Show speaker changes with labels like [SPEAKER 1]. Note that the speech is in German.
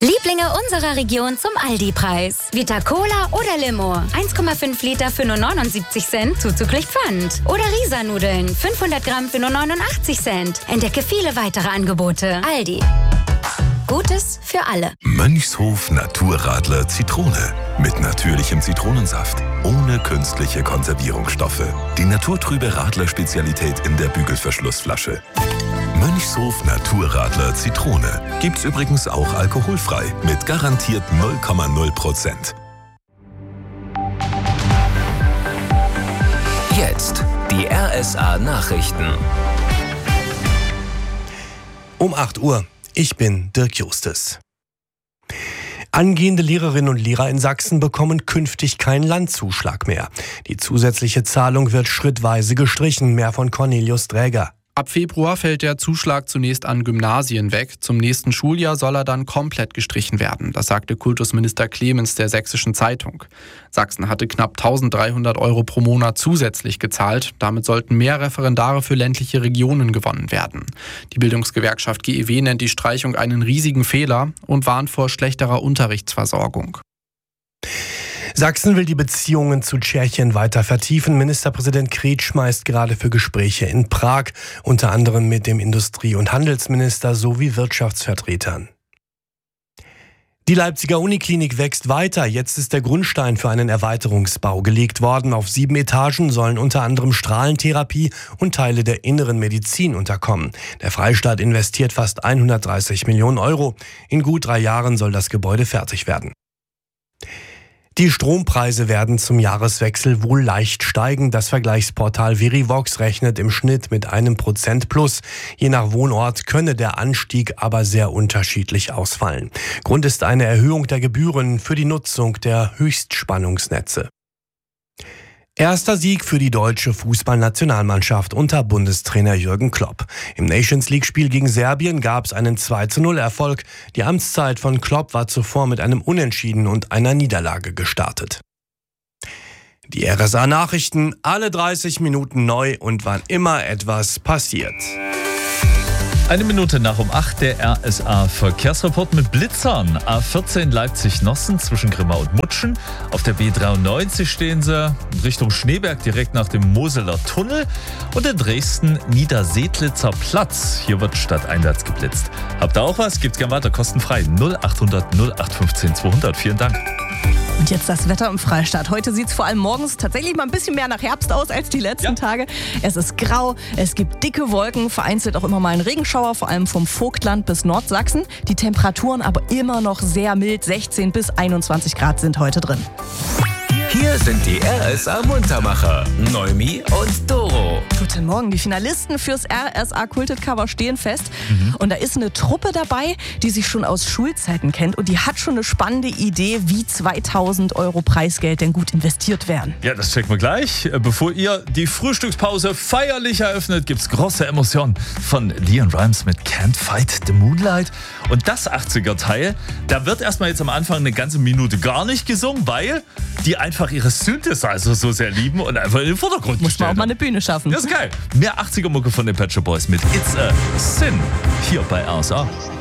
[SPEAKER 1] Lieblinge unserer Region zum Aldi-Preis. Vita Cola oder Limo. 1,5 Liter für nur 79 Cent zuzüglich Pfand. Oder Risa-Nudeln. 500 Gramm für nur 89 Cent. Entdecke viele weitere Angebote. Aldi. Gutes für alle.
[SPEAKER 2] Mönchshof Naturradler Zitrone. Mit natürlichem Zitronensaft. Ohne künstliche Konservierungsstoffe. Die naturtrübe Radler-Spezialität in der Bügelverschlussflasche. Mönchshof Naturradler Zitrone. Gibt's übrigens auch alkoholfrei. Mit garantiert 0,0%.
[SPEAKER 3] Jetzt die RSA Nachrichten.
[SPEAKER 4] Um 8 Uhr. Ich bin Dirk Justes. Angehende Lehrerinnen und Lehrer in Sachsen bekommen künftig keinen Landzuschlag mehr. Die zusätzliche Zahlung wird schrittweise gestrichen. Mehr von Cornelius Dräger.
[SPEAKER 5] Ab Februar fällt der Zuschlag zunächst an Gymnasien weg. Zum nächsten Schuljahr soll er dann komplett gestrichen werden. Das sagte Kultusminister Clemens der Sächsischen Zeitung. Sachsen hatte knapp 1.300 € pro Monat zusätzlich gezahlt. Damit sollten mehr Referendare für ländliche Regionen gewonnen werden. Die Bildungsgewerkschaft GEW nennt die Streichung einen riesigen Fehler und warnt vor schlechterer Unterrichtsversorgung.
[SPEAKER 4] Sachsen will die Beziehungen zu Tschechien weiter vertiefen. Ministerpräsident Kretschmer ist gerade für Gespräche in Prag, unter anderem mit dem Industrie- und Handelsminister sowie Wirtschaftsvertretern. Die Leipziger Uniklinik wächst weiter. Jetzt ist der Grundstein für einen Erweiterungsbau gelegt worden. Auf 7 Etagen sollen unter anderem Strahlentherapie und Teile der inneren Medizin unterkommen. Der Freistaat investiert fast 130 Millionen €. In gut 3 Jahren soll das Gebäude fertig werden. Die Strompreise werden zum Jahreswechsel wohl leicht steigen. Das Vergleichsportal Verivox rechnet im Schnitt mit 1% plus. Je nach Wohnort könne der Anstieg aber sehr unterschiedlich ausfallen. Grund ist eine Erhöhung der Gebühren für die Nutzung der Höchstspannungsnetze. Erster Sieg für die deutsche Fußballnationalmannschaft unter Bundestrainer Jürgen Klopp. Im Nations-League-Spiel gegen Serbien gab es einen 2:0-Erfolg. Die Amtszeit von Klopp war zuvor mit einem Unentschieden und einer Niederlage gestartet. Die RSA-Nachrichten, alle 30 Minuten neu und wann immer etwas passiert.
[SPEAKER 6] 1 Minute nach um 8 der RSA-Verkehrsreport mit Blitzern. A14 Leipzig-Nossen zwischen Grimma und Mutschen. Auf der B93 stehen sie Richtung Schneeberg direkt nach dem Moseler Tunnel. Und in Dresden Niedersedlitzer Platz. Hier wird stadteinwärts geblitzt. Habt ihr auch was? Gibt's gern weiter, kostenfrei. 0800 0815 200. Vielen Dank.
[SPEAKER 7] Und jetzt das Wetter im Freistaat. Heute sieht es vor allem morgens tatsächlich mal ein bisschen mehr nach Herbst aus als die letzten Tage. Es ist grau, es gibt dicke Wolken, vereinzelt auch immer mal ein Regenschauer, vor allem vom Vogtland bis Nordsachsen. Die Temperaturen aber immer noch sehr mild, 16 bis 21 Grad sind heute drin.
[SPEAKER 3] Hier sind die RSA-Muntermacher, Noemi und Doro.
[SPEAKER 7] Guten Morgen, die Finalisten fürs RSA Quilted Cover stehen fest. Und da ist eine Truppe dabei, die sich schon aus Schulzeiten kennt. Und die hat schon eine spannende Idee, wie 2.000 € Preisgeld denn gut investiert werden.
[SPEAKER 6] Ja, das checken wir gleich. Bevor ihr die Frühstückspause feierlich eröffnet, gibt's große Emotionen von Leon Rimes mit Can't Fight the Moonlight. Und das 80er-Teil, da wird erstmal jetzt am Anfang eine ganze Minute gar nicht gesungen, weil die einfach ihre Synthesizer so sehr lieben und einfach in den Vordergrund
[SPEAKER 7] Muss man auch
[SPEAKER 6] gestellt
[SPEAKER 7] mal eine Bühne schaffen.
[SPEAKER 6] Das ist geil. Mehr 80er-Mucke von den Pet Shop Boys mit It's a Sin hier bei RSA.